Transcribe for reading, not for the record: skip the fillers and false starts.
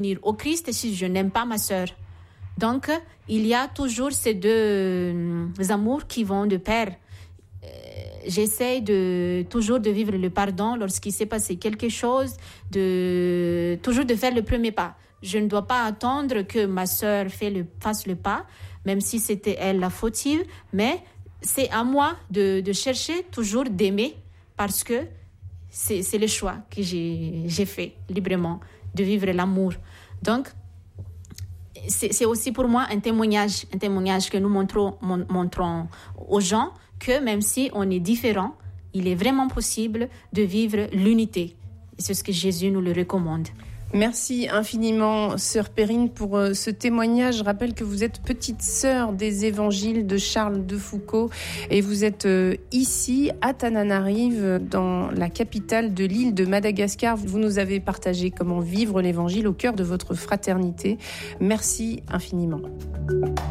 au Christ si je n'aime pas ma sœur. Donc, il y a toujours ces deux amours qui vont de pair. J'essaie toujours de vivre le pardon lorsqu'il s'est passé quelque chose, toujours de faire le premier pas. Je ne dois pas attendre que ma sœur fasse le pas, même si c'était elle la fautive, mais c'est à moi de chercher toujours d'aimer parce que c'est le choix que j'ai fait librement, de vivre l'amour. Donc, c'est aussi pour moi un témoignage que nous montrons aux gens que même si on est différent, il est vraiment possible de vivre l'unité. Et c'est ce que Jésus nous le recommande. Merci infiniment, sœur Perrine, pour ce témoignage. Je rappelle que vous êtes petite sœur des évangiles de Charles de Foucauld et vous êtes ici à Tananarive, dans la capitale de l'île de Madagascar. Vous nous avez partagé comment vivre l'évangile au cœur de votre fraternité. Merci infiniment.